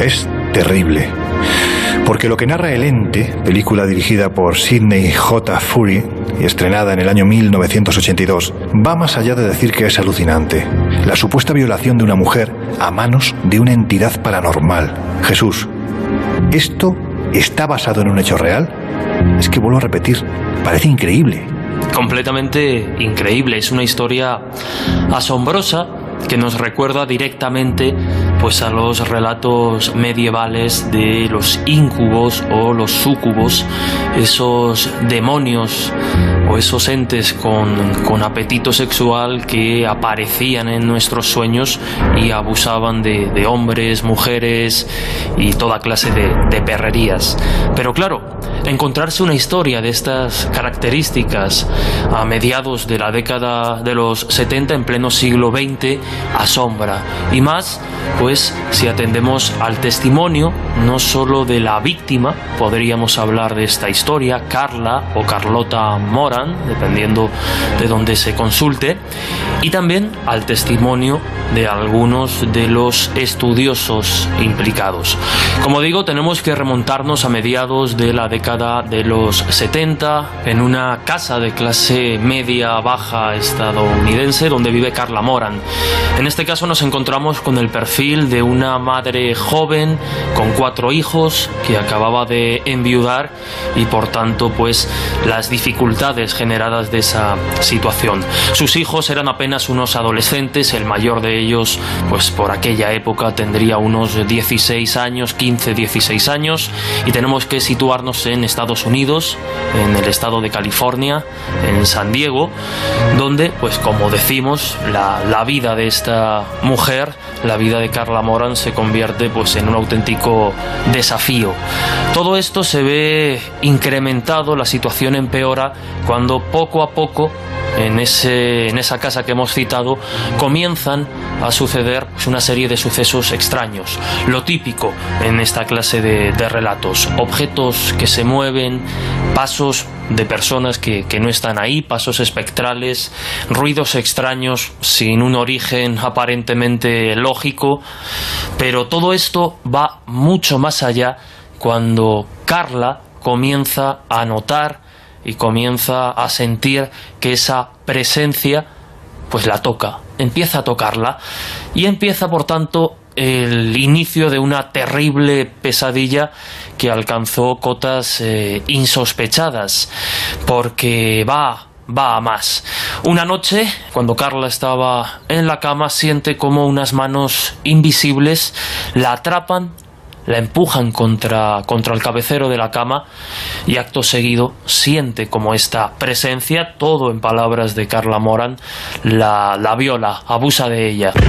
es terrible. Porque lo que narra El Ente, película dirigida por Sidney J. Furie y estrenada en el año 1982, va más allá de decir que es alucinante. La supuesta violación de una mujer a manos de una entidad paranormal. Jesús, ¿esto está basado en un hecho real? Es que vuelvo a repetir, parece increíble. Completamente increíble. Es una historia asombrosa que nos recuerda directamente pues a los relatos medievales de los íncubos o los súcubos, esos demonios o esos entes con apetito sexual que aparecían en nuestros sueños y abusaban de hombres, mujeres y toda clase de perrerías. Pero claro, encontrarse una historia de estas características a mediados de la década de los 70, en pleno siglo XX, asombra. Y más, pues, si atendemos al testimonio no solo de la víctima, podríamos hablar de esta historia, Carla o Carlota Moran, dependiendo de donde se consulte, y también al testimonio de algunos de los estudiosos implicados. Como digo, tenemos que remontarnos a mediados de la década de los 70, en una casa de clase media-baja estadounidense donde vive Carla Moran. En este caso nos encontramos con el perfil de una madre joven con 4 hijos que acababa de enviudar y por tanto pues las dificultades generadas de esa situación. Sus hijos eran apenas unos adolescentes, el mayor de ellos pues por aquella época tendría unos 16 años, 15, 16 años, y tenemos que situarnos en Estados Unidos, en el estado de California, en San Diego, donde pues como decimos la vida de esta mujer, la vida de Carla Moran se convierte pues en un auténtico desafío. Todo esto se ve incrementado, la situación empeora cuando poco a poco en esa casa que hemos citado comienzan a suceder pues, una serie de sucesos extraños. Lo típico en esta clase de relatos: objetos que se mueven, pasos de personas que no están ahí, pasos espectrales, ruidos extraños sin un origen aparentemente lógico. Pero todo esto va mucho más allá cuando Carla comienza a notar y comienza a sentir que esa presencia pues la toca, empieza a tocarla, y empieza por tanto el inicio de una terrible pesadilla que alcanzó cotas insospechadas, porque va a más. Una noche, cuando Carla estaba en la cama, siente como unas manos invisibles la atrapan, la empujan contra el cabecero de la cama, y acto seguido siente como esta presencia, todo en palabras de Carla Moran, la viola, abusa de ella.